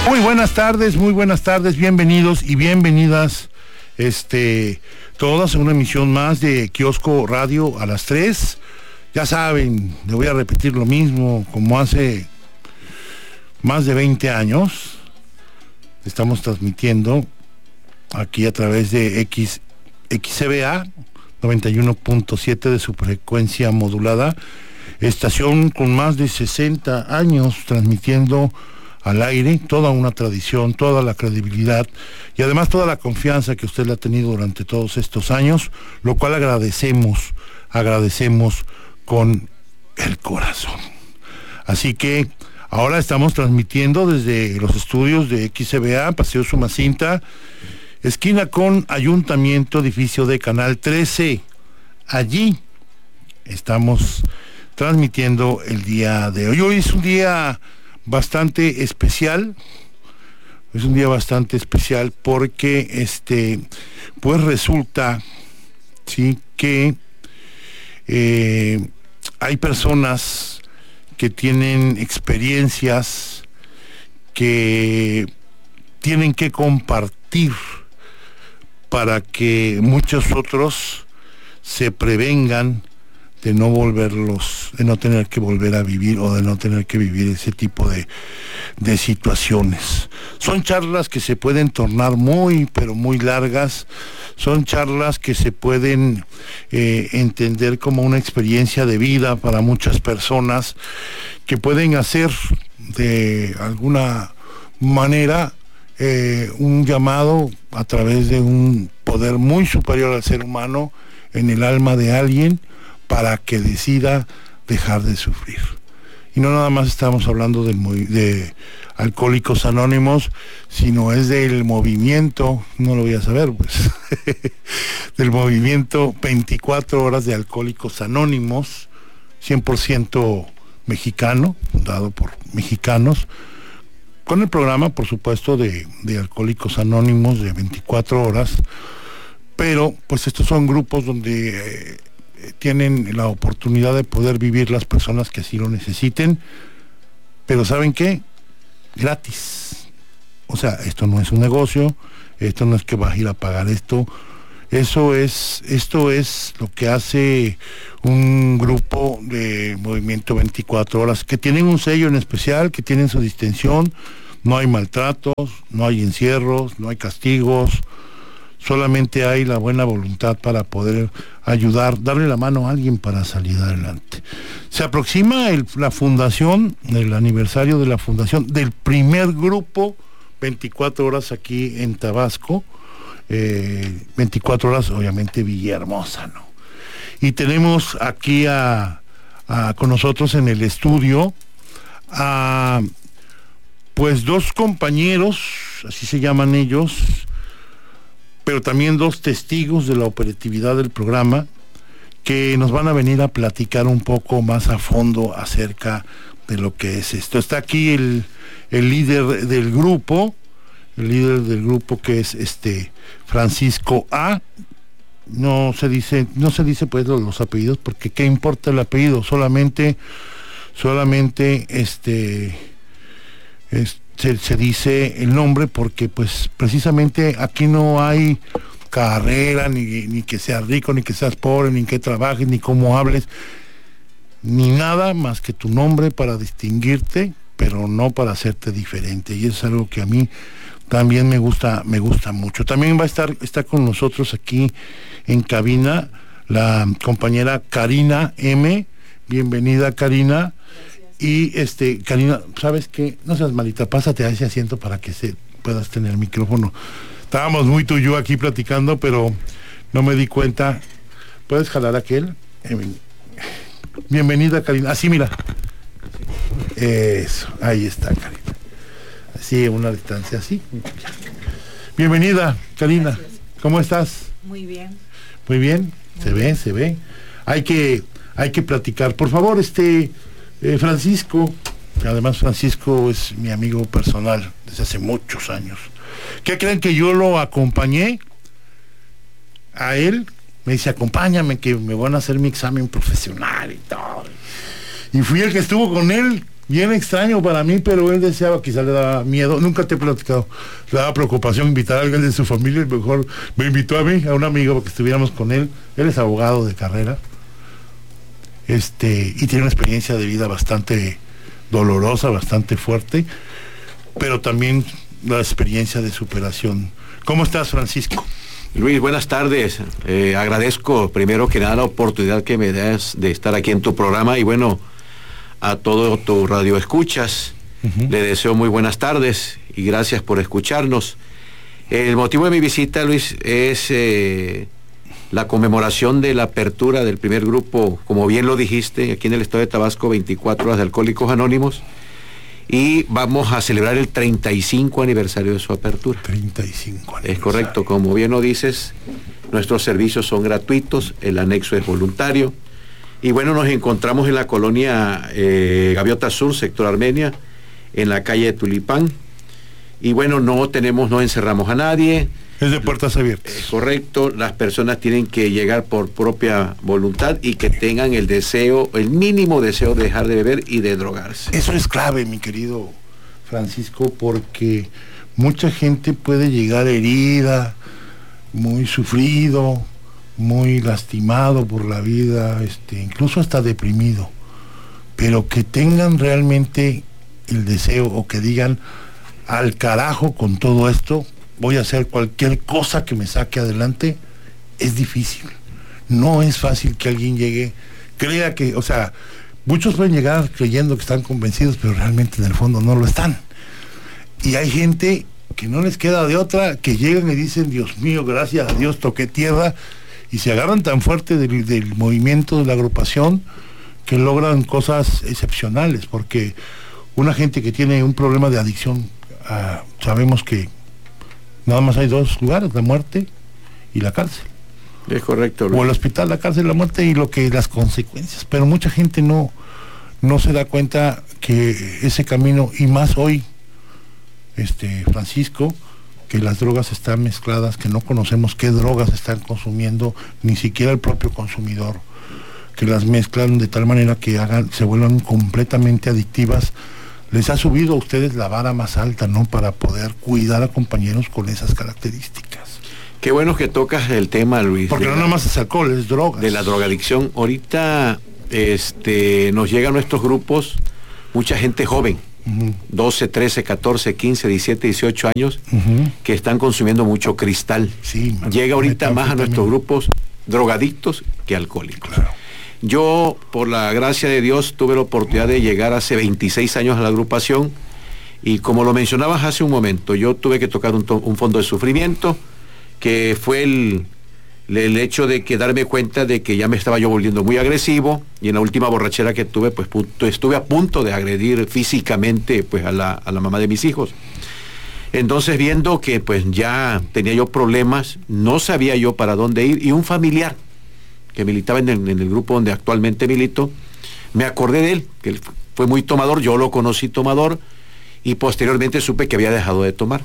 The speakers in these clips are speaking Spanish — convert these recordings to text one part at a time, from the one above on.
Muy buenas tardes, bienvenidos y bienvenidas todas a una emisión más de Kiosco Radio a las 3. Ya saben, le voy a repetir lo mismo como hace más de 20 años. Estamos transmitiendo aquí a través de XCBA 91.7 de su frecuencia modulada, estación con más de 60 años transmitiendo al aire, toda una tradición, toda la credibilidad y además toda la confianza que usted le ha tenido durante todos estos años, lo cual agradecemos con el corazón. Así que ahora estamos transmitiendo desde los estudios de XCBA, Paseo Sumacinta, esquina con Ayuntamiento, edificio de Canal 13. Allí estamos transmitiendo el día de hoy. Hoy es un día bastante especial. Es un día bastante especial porque pues resulta, sí, que hay personas que tienen experiencias que tienen que compartir para que muchos otros se prevengan de no tener que volver a vivir o de no tener que vivir ese tipo de situaciones. Son charlas que se pueden tornar muy, pero muy largas. Son charlas que se pueden entender como una experiencia de vida para muchas personas, que pueden hacer de alguna manera un llamado a través de un poder muy superior al ser humano en el alma de alguien, para que decida dejar de sufrir. Y no nada más estamos hablando de Alcohólicos Anónimos, sino es del movimiento, no lo voy a saber, pues, del movimiento 24 horas de Alcohólicos Anónimos, 100% mexicano, fundado por mexicanos, con el programa, por supuesto, de Alcohólicos Anónimos de 24 horas, pero pues estos son grupos donde tienen la oportunidad de poder vivir las personas que así lo necesiten, pero ¿saben qué? Gratis. O sea, esto no es un negocio, esto no es que vas a ir a pagar esto, esto es lo que hace un grupo de Movimiento 24 horas, que tienen un sello en especial, que tienen su distinción. No hay maltratos, no hay encierros, no hay castigos, solamente hay la buena voluntad para poder ayudar, darle la mano a alguien para salir adelante. Se aproxima la fundación, el aniversario de la fundación del primer grupo 24 horas aquí en Tabasco, 24 horas obviamente Villahermosa, ¿no? Y tenemos aquí con nosotros en el estudio a pues dos compañeros, así se llaman ellos, pero también dos testigos de la operatividad del programa, que nos van a venir a platicar un poco más a fondo acerca de lo que es esto. Está aquí el líder del grupo, que es Francisco A. No se dice pues los apellidos, porque qué importa el apellido, solamente se dice el nombre, porque pues precisamente aquí no hay carrera, ni que seas rico, ni que seas pobre, ni que trabajes, ni cómo hables, ni nada más que tu nombre para distinguirte, pero no para hacerte diferente. Y eso es algo que a mí también me gusta mucho. También está con nosotros aquí en cabina la compañera Karina M. Bienvenida, Karina. Y Karina, ¿sabes qué? No seas malita, pásate a ese asiento para que puedas tener el micrófono. Estábamos muy tú y yo aquí platicando, pero no me di cuenta. ¿Puedes jalar aquel? Bienvenida, Karina. Así, mira. Eso, ahí está, Karina. Así, una distancia así. Bienvenida, Karina. Gracias. ¿Cómo estás? Muy bien. Muy bien. Se ve. Hay que platicar. Por favor, Francisco, además Francisco es mi amigo personal desde hace muchos años. ¿Qué creen? Que yo lo acompañé a él? Me dice, acompáñame que me van a hacer mi examen profesional y todo. Y fui el que estuvo con él bien extraño para mí, pero él deseaba, quizá le daba miedo, nunca te he platicado, le daba preocupación invitar a alguien de su familia, y mejor me invitó a mí, a un amigo, para que estuviéramos con él. Él es abogado de carrera, y tiene una experiencia de vida bastante dolorosa, bastante fuerte, pero también la experiencia de superación. ¿Cómo estás, Francisco? Luis, buenas tardes. Agradezco primero que nada la oportunidad que me das de estar aquí en tu programa, y bueno, a todo tu radio escuchas, le deseo muy buenas tardes y gracias por escucharnos. El motivo de mi visita, Luis, es la conmemoración de la apertura del primer grupo, como bien lo dijiste, aquí en el estado de Tabasco, 24 horas de Alcohólicos Anónimos, y vamos a celebrar el 35 aniversario de su apertura. 35 aniversario. Es correcto, como bien lo dices, nuestros servicios son gratuitos, el anexo es voluntario, y bueno, nos encontramos en la colonia Gaviota Sur, sector Armenia, en la calle Tulipán, y bueno, no encerramos a nadie. Es de puertas abiertas. Es correcto, las personas tienen que llegar por propia voluntad y que tengan el deseo, el mínimo deseo de dejar de beber y de drogarse. Eso es clave, mi querido Francisco, porque mucha gente puede llegar herida, muy sufrido, muy lastimado por la vida, incluso hasta deprimido, pero que tengan realmente el deseo, o que digan, al carajo con todo esto, voy a hacer cualquier cosa que me saque adelante. Es difícil, no es fácil que alguien llegue, crea que, o sea, muchos pueden llegar creyendo que están convencidos, pero realmente en el fondo no lo están, y hay gente que no les queda de otra, que llegan y dicen, Dios mío, gracias a Dios toqué tierra, y se agarran tan fuerte del movimiento, de la agrupación, que logran cosas excepcionales, porque una gente que tiene un problema de adicción, sabemos que nada más hay dos lugares, la muerte y la cárcel. Es correcto, Luis. O el hospital, la cárcel, la muerte y las consecuencias, pero mucha gente no se da cuenta que ese camino, y más hoy, Francisco, que las drogas están mezcladas, que no conocemos qué drogas están consumiendo, ni siquiera el propio consumidor, que las mezclan de tal manera que se vuelvan completamente adictivas. Les ha subido a ustedes la vara más alta, ¿no?, para poder cuidar a compañeros con esas características. Qué bueno que tocas el tema, Luis. Porque no nada más es alcohol, es drogas. De la drogadicción. Ahorita nos llegan a nuestros grupos mucha gente joven, 12, 13, 14, 15, 17, 18 años, que están consumiendo mucho cristal. Sí, llega ahorita más a nuestros grupos drogadictos que alcohólicos. Claro. Yo, por la gracia de Dios, tuve la oportunidad de llegar hace 26 años a la agrupación, y como lo mencionabas hace un momento, yo tuve que tocar un fondo de sufrimiento, que fue el hecho de que darme cuenta de que ya me estaba yo volviendo muy agresivo, y en la última borrachera que tuve, pues estuve a punto de agredir físicamente, pues a la mamá de mis hijos. Entonces, viendo que pues ya tenía yo problemas, no sabía yo para dónde ir, y un familiar que militaba en el grupo donde actualmente milito, me acordé de él, que él fue muy tomador, yo lo conocí tomador, y posteriormente supe que había dejado de tomar.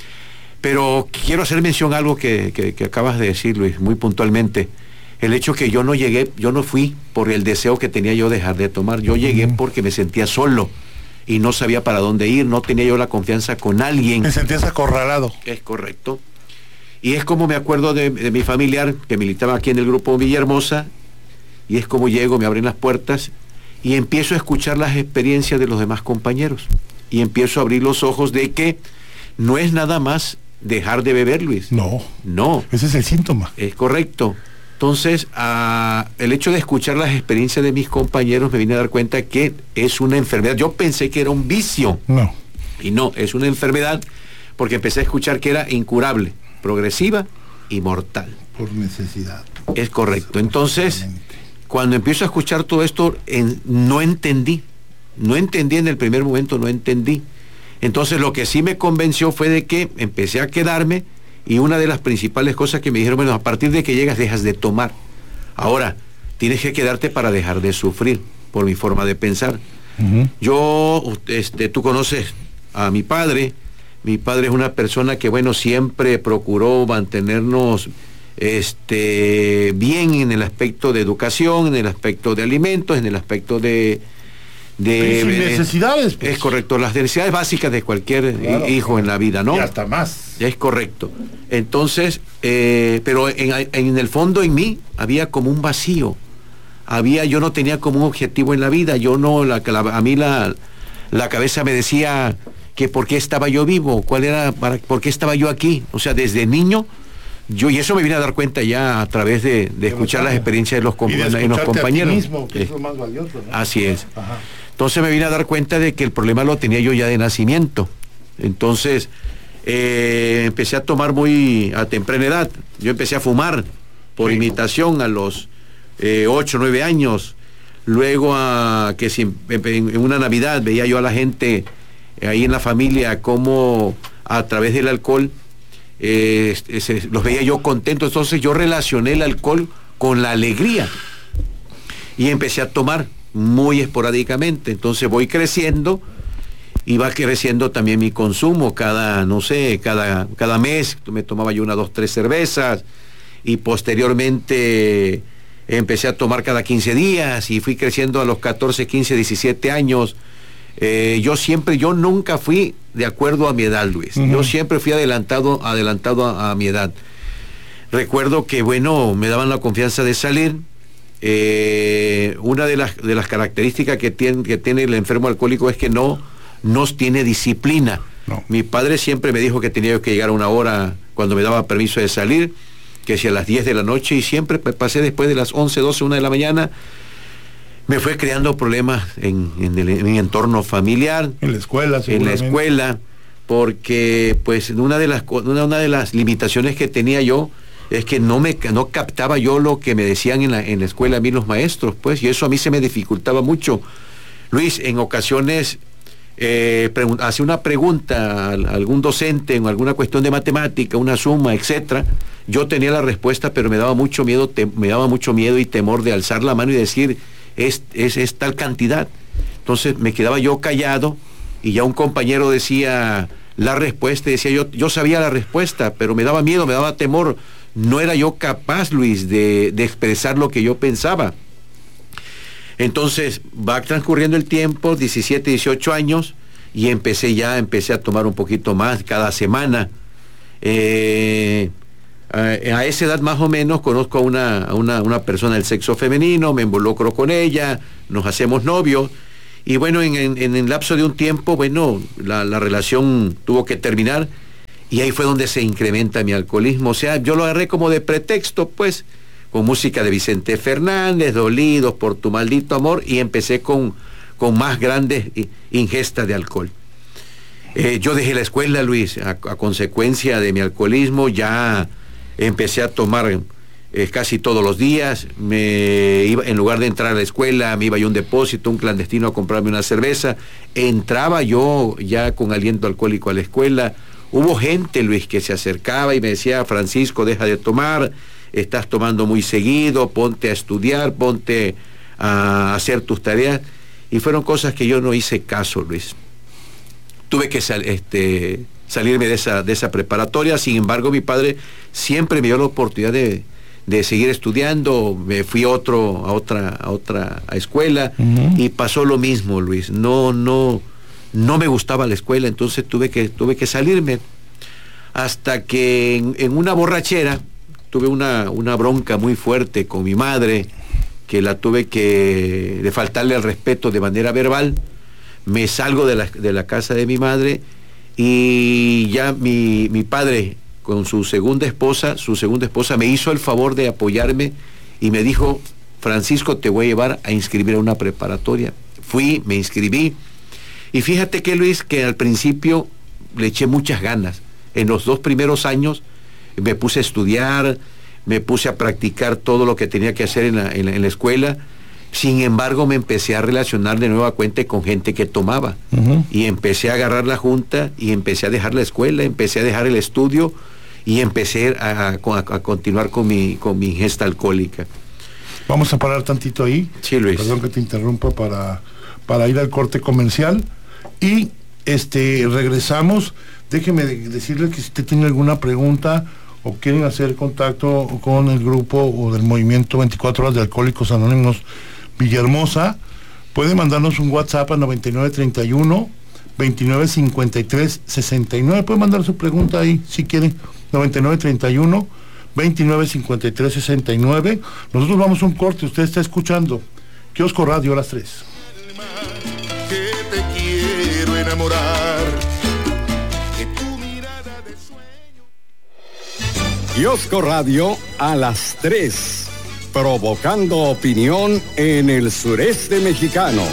Pero quiero hacer mención a algo que acabas de decir, Luis, muy puntualmente. El hecho que yo no fui por el deseo que tenía yo de dejar de tomar, yo llegué porque me sentía solo y no sabía para dónde ir, no tenía yo la confianza con alguien. Me sentías acorralado. Es correcto. Y es como me acuerdo de mi familiar que militaba aquí en el grupo Villahermosa, y es como llego, me abren las puertas y empiezo a escuchar las experiencias de los demás compañeros, y empiezo a abrir los ojos de que no es nada más dejar de beber, Luis. No. Ese es el síntoma. Es correcto. Entonces, el hecho de escuchar las experiencias de mis compañeros, me vine a dar cuenta que es una enfermedad. Yo pensé que era un vicio. No. Y no, es una enfermedad, porque empecé a escuchar que era incurable, progresiva y mortal. Por necesidad. Es correcto. Entonces, cuando empiezo a escuchar todo esto, no entendí en el primer momento, no entendí. Entonces, lo que sí me convenció fue de que empecé a quedarme, y una de las principales cosas que me dijeron, bueno, a partir de que llegas dejas de tomar. Ahora, tienes que quedarte para dejar de sufrir, por mi forma de pensar. Yo, tú conoces a mi padre. Mi padre es una persona que, bueno, siempre procuró mantenernos bien en el aspecto de educación, en el aspecto de alimentos, en el aspecto de Sin necesidades. Pues. Es correcto, las necesidades básicas de cualquier hijo en la vida, ¿no? Y hasta más. Es correcto. Entonces, pero en el fondo en mí había como un vacío. Yo no tenía como un objetivo en la vida. Yo no, a mí la cabeza me decía que por qué estaba yo vivo, por qué estaba yo aquí. O sea, desde niño, y eso me vine a dar cuenta ya a través de escuchar las experiencias de los compañeros. A ti mismo, que es lo más valioso, ¿no? Así es. Ajá. Entonces me vine a dar cuenta de que el problema lo tenía yo ya de nacimiento. Entonces empecé a tomar a temprana edad. Yo empecé a fumar por imitación a los 8 o 9 años. Luego en una Navidad veía yo a la gente ahí en la familia cómo a través del alcohol los veía yo contentos. Entonces yo relacioné el alcohol con la alegría y empecé a tomar muy esporádicamente. Entonces voy creciendo y va creciendo también mi consumo. Cada mes me tomaba yo 1, 2, 3 cervezas, y posteriormente empecé a tomar cada 15 días y fui creciendo a los 14, 15, 17 años. Yo nunca fui de acuerdo a mi edad, Luis. Uh-huh. Yo siempre fui adelantado a mi edad. Recuerdo que, me daban la confianza de salir. Una de las características que tiene el enfermo alcohólico es que no tiene disciplina. No. Mi padre siempre me dijo que tenía que llegar a una hora cuando me daba permiso de salir, que si a las 10 de la noche, y siempre pasé después de las 11, 12, 1 de la mañana. Me fue creando problemas en mi entorno familiar. En la escuela, seguramente. En la escuela, porque pues una de las limitaciones que tenía yo es que no captaba yo lo que me decían en la escuela a mí los maestros, pues, y eso a mí se me dificultaba mucho. Luis, en ocasiones hacía una pregunta a algún docente en alguna cuestión de matemática, una suma, etcétera. Yo tenía la respuesta, pero me daba mucho miedo y temor de alzar la mano y decir es tal cantidad. Entonces me quedaba yo callado y ya un compañero decía la respuesta, y decía yo sabía la respuesta, pero me daba miedo, me daba temor. No era yo capaz, Luis, de expresar lo que yo pensaba. Entonces va transcurriendo el tiempo, 17, 18 años, y empecé a tomar un poquito más cada semana. A esa edad más o menos conozco a una persona del sexo femenino, me involucro con ella, nos hacemos novios, y en el lapso de un tiempo, la relación tuvo que terminar, y ahí fue donde se incrementa mi alcoholismo. O sea, yo lo agarré como de pretexto, pues, con música de Vicente Fernández, Dolidos por tu maldito amor, y empecé con más grandes ingestas de alcohol. Yo dejé la escuela, Luis, a consecuencia de mi alcoholismo. Ya empecé a tomar casi todos los días. En lugar de entrar a la escuela, me iba yo a un depósito, un clandestino, a comprarme una cerveza. Entraba yo ya con aliento alcohólico a la escuela. Hubo gente, Luis, que se acercaba y me decía: Francisco, deja de tomar, estás tomando muy seguido, ponte a estudiar, ponte a hacer tus tareas. Y fueron cosas que yo no hice caso, Luis. Tuve que salirme de esa preparatoria. Sin embargo, mi padre siempre me dio la oportunidad de seguir estudiando. Me fui a otra escuela, uh-huh. Y pasó lo mismo, Luis. No me gustaba la escuela, entonces tuve que salirme. Hasta que en una borrachera tuve una bronca muy fuerte con mi madre, que la tuve de faltarle al respeto de manera verbal. Me salgo de la casa de mi madre, y ya mi padre, con su segunda esposa me hizo el favor de apoyarme y me dijo: Francisco, te voy a llevar a inscribir a una preparatoria. Fui, me inscribí, y fíjate que, Luis, que al principio le eché muchas ganas. En los 2 primeros años me puse a estudiar, me puse a practicar todo lo que tenía que hacer en la escuela. Sin embargo, me empecé a relacionar de nueva cuenta con gente que tomaba, uh-huh. Y empecé a agarrar la junta, y empecé a dejar la escuela, empecé a dejar el estudio, y empecé a continuar con mi ingesta alcohólica. Vamos a parar tantito ahí. Sí, Luis. Perdón que te interrumpa para ir al corte comercial, y regresamos. Déjeme decirle que si usted tiene alguna pregunta o quieren hacer contacto con el grupo o del movimiento 24 horas de Alcohólicos Anónimos Villahermosa, puede mandarnos un WhatsApp a 9931 2953 69. Puede mandar su pregunta ahí si quiere. 9931 2953 69. Nosotros vamos a un corte. Usted está escuchando Kiosco Radio a las 3. Que te quiero enamorar. Kiosco Radio a las 3, provocando opinión en el sureste mexicano.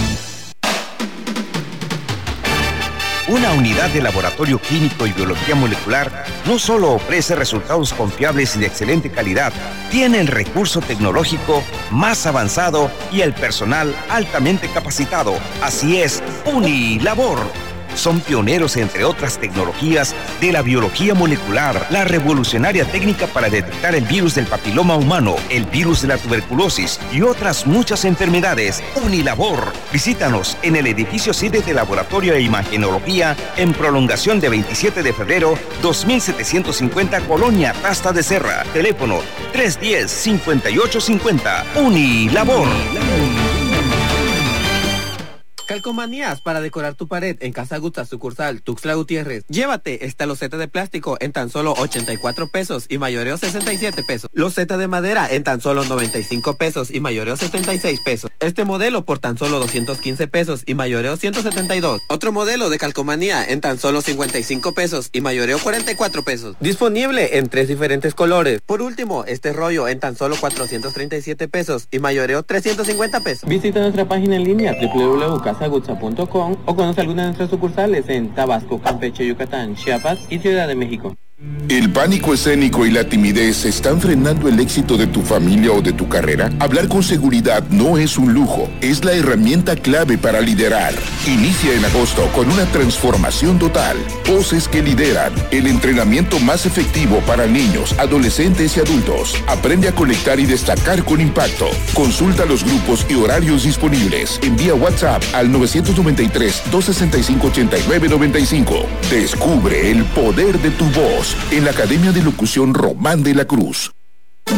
Una unidad de laboratorio clínico y biología molecular no solo ofrece resultados confiables y de excelente calidad, tiene el recurso tecnológico más avanzado y el personal altamente capacitado. Así es, Unilabor. Son pioneros, entre otras tecnologías, de la biología molecular, la revolucionaria técnica para detectar el virus del papiloma humano, el virus de la tuberculosis y otras muchas enfermedades. Unilabor. Visítanos en el edificio sede de Laboratorio de Imagenología en prolongación de 27 de febrero, 2750, Colonia Tasta de Serra. Teléfono 310-5850. Unilabor. Calcomanías para decorar tu pared en Casa Gutsa, sucursal Tuxtla Gutiérrez. Llévate esta loseta de plástico en tan solo 84 pesos y mayoreo 67 pesos. Loseta de madera en tan solo 95 pesos y mayoreo 76 pesos. Este modelo por tan solo 215 pesos y mayoreo 172. Otro modelo de calcomanía en tan solo 55 pesos y mayoreo 44 pesos. Disponible en 3 diferentes colores. Por último, este rollo en tan solo 437 pesos y mayoreo 350 pesos. Visita nuestra página en línea www.casagutsa.com o conoce alguna de nuestras sucursales en Tabasco, Campeche, Yucatán, Chiapas y Ciudad de México. ¿El pánico escénico y la timidez están frenando el éxito de tu familia o de tu carrera? Hablar con seguridad no es un lujo, es la herramienta clave para liderar. Inicia en agosto con una transformación total. Voces que lideran, el entrenamiento más efectivo para niños, adolescentes y adultos. Aprende a conectar y destacar con impacto. Consulta los grupos y horarios disponibles. Envía WhatsApp al 993-265-8995. Descubre el poder de tu voz en la Academia de Locución Román de la Cruz.